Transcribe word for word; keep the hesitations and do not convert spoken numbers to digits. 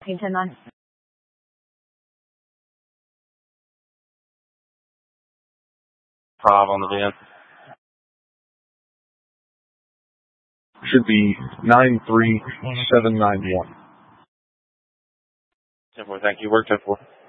tracking ten nine. Five on the van. Should be nine three seven nine one. ten four, thank you. Work ten four.